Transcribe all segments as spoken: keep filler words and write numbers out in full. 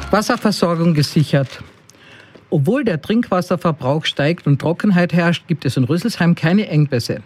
Wasserversorgung gesichert. Obwohl der Trinkwasserverbrauch steigt und Trockenheit herrscht, gibt es in Rüsselsheim keine Engpässe.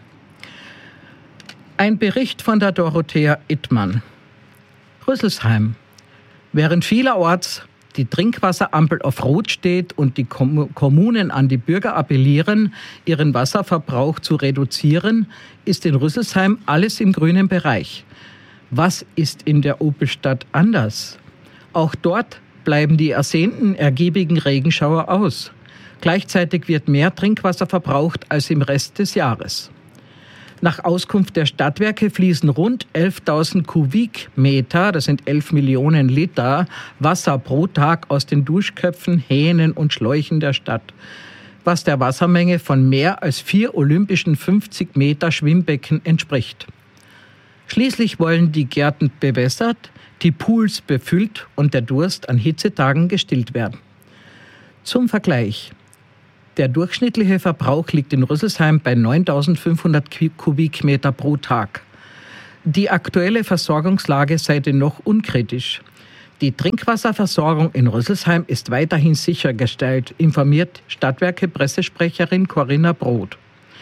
Ein Bericht von der Dorothea Ittmann. Rüsselsheim. Während vielerorts die Trinkwasserampel auf Rot steht und die Kommunen an die Bürger appellieren, ihren Wasserverbrauch zu reduzieren, ist in Rüsselsheim alles im grünen Bereich. Was ist in der Opelstadt anders? Auch dort bleiben die ersehnten ergiebigen Regenschauer aus. Gleichzeitig wird mehr Trinkwasser verbraucht als im Rest des Jahres. Nach Auskunft der Stadtwerke fließen rund elftausend Kubikmeter, das sind elf Millionen Liter, Wasser pro Tag aus den Duschköpfen, Hähnen und Schläuchen der Stadt, was der Wassermenge von mehr als vier olympischen fünfzig Meter Schwimmbecken entspricht. Schließlich wollen die Gärten bewässert, die Pools befüllt und der Durst an Hitzetagen gestillt werden. Zum Vergleich. Der durchschnittliche Verbrauch liegt in Rüsselsheim bei neuntausendfünfhundert Kubikmeter pro Tag. Die aktuelle Versorgungslage sei dennoch unkritisch. Die Trinkwasserversorgung in Rüsselsheim ist weiterhin sichergestellt, informiert Stadtwerke-Pressesprecherin Corinna Brod.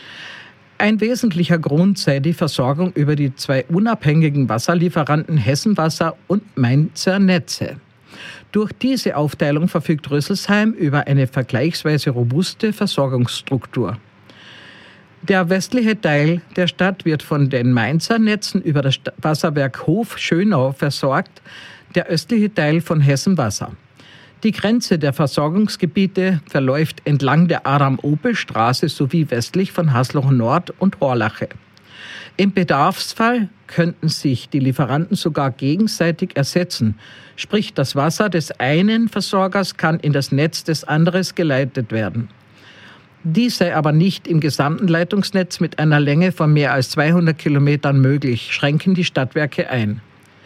Ein wesentlicher Grund sei die Versorgung über die zwei unabhängigen Wasserlieferanten Hessenwasser und Mainzer Netze. Durch diese Aufteilung verfügt Rüsselsheim über eine vergleichsweise robuste Versorgungsstruktur. Der westliche Teil der Stadt wird von den Mainzer Netzen über das Wasserwerk Hof Schönau versorgt, der östliche Teil von Hessenwasser. Die Grenze der Versorgungsgebiete verläuft entlang der Aram-Opel-Straße sowie westlich von Hasloch Nord und Horlache. Im Bedarfsfall könnten sich die Lieferanten sogar gegenseitig ersetzen, sprich das Wasser des einen Versorgers kann in das Netz des anderen geleitet werden. Dies sei aber nicht im gesamten Leitungsnetz mit einer Länge von mehr als zweihundert Kilometern möglich, schränken die Stadtwerke ein.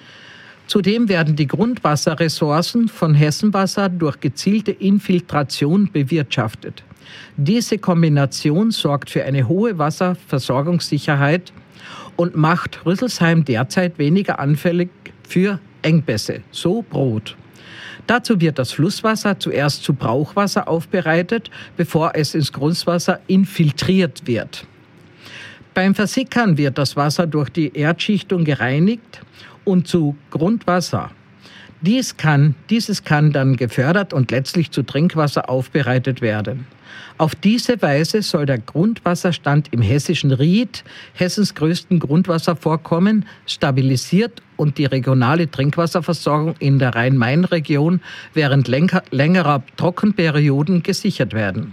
Zudem werden die Grundwasserressourcen von Hessenwasser durch gezielte Infiltration bewirtschaftet. Diese Kombination sorgt für eine hohe Wasserversorgungssicherheit und macht Rüsselsheim derzeit weniger anfällig für Engpässe, so Brod. Dazu wird das Flusswasser zuerst zu Brauchwasser aufbereitet, bevor es ins Grundwasser infiltriert wird. Beim Versickern wird das Wasser durch die Erdschichtung gereinigt und zu Grundwasser. Dies kann, dieses kann dann gefördert und letztlich zu Trinkwasser aufbereitet werden. Auf diese Weise soll der Grundwasserstand im hessischen Ried, Hessens größten Grundwasservorkommen, stabilisiert und die regionale Trinkwasserversorgung in der Rhein-Main-Region während längerer Trockenperioden gesichert werden.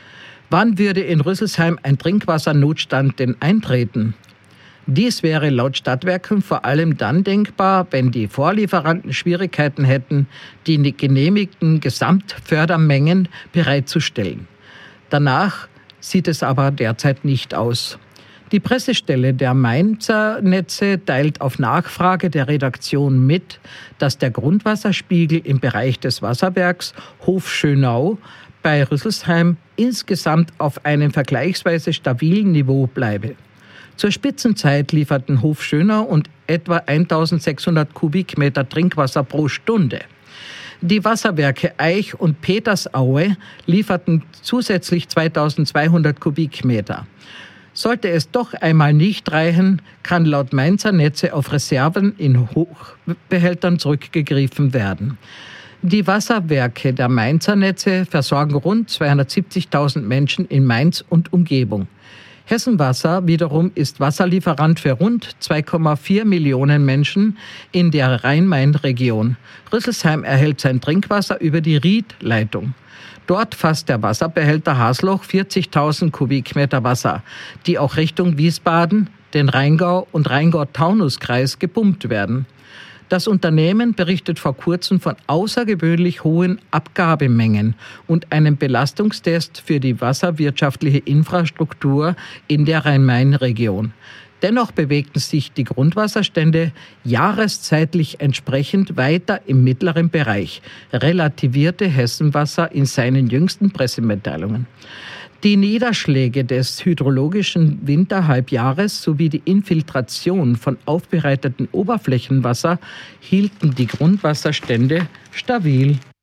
Wann würde in Rüsselsheim ein Trinkwassernotstand denn eintreten? Dies wäre laut Stadtwerken vor allem dann denkbar, wenn die Vorlieferanten Schwierigkeiten hätten, die genehmigten Gesamtfördermengen bereitzustellen. Danach sieht es aber derzeit nicht aus. Die Pressestelle der Mainzer Netze teilt auf Nachfrage der Redaktion mit, dass der Grundwasserspiegel im Bereich des Wasserwerks Hof Schönau bei Rüsselsheim insgesamt auf einem vergleichsweise stabilen Niveau bleibe. Zur Spitzenzeit lieferten Hof Schönau und etwa eintausendsechshundert Kubikmeter Trinkwasser pro Stunde. Die Wasserwerke Eich und Petersaue lieferten zusätzlich zweitausendzweihundert Kubikmeter. Sollte es doch einmal nicht reichen, kann laut Mainzer Netze auf Reserven in Hochbehältern zurückgegriffen werden. Die Wasserwerke der Mainzer Netze versorgen rund zweihundertsiebzigtausend Menschen in Mainz und Umgebung. Hessenwasser wiederum ist Wasserlieferant für rund zwei Komma vier Millionen Menschen in der Rhein-Main-Region. Rüsselsheim erhält sein Trinkwasser über die Riedleitung. Dort fasst der Wasserbehälter Hasloch vierzigtausend Kubikmeter Wasser, die auch Richtung Wiesbaden, den Rheingau und Rheingau-Taunus-Kreis gepumpt werden. Das Unternehmen berichtet vor kurzem von außergewöhnlich hohen Abgabemengen und einem Belastungstest für die wasserwirtschaftliche Infrastruktur in der Rhein-Main-Region. Dennoch bewegten sich die Grundwasserstände jahreszeitlich entsprechend weiter im mittleren Bereich, relativierte Hessenwasser in seinen jüngsten Pressemitteilungen. Die Niederschläge des hydrologischen Winterhalbjahres sowie die Infiltration von aufbereitetem Oberflächenwasser hielten die Grundwasserstände stabil.